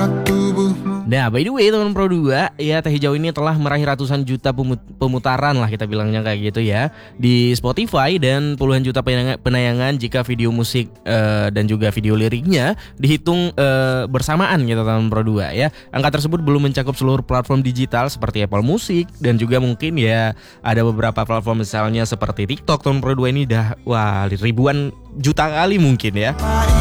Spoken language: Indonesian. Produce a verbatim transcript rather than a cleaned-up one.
Nah, by the way teman Pro dua, ya Teh Hijau ini telah meraih ratusan juta pemutaran lah kita bilangnya kayak gitu ya di Spotify dan puluhan juta penayangan jika video musik uh, dan juga video liriknya dihitung uh, bersamaan gitu teman Pro dua ya. Angka tersebut belum mencakup seluruh platform digital seperti Apple Music dan juga mungkin ya ada beberapa platform misalnya seperti TikTok. Teman Pro dua ini dah wah ribuan juta kali mungkin ya.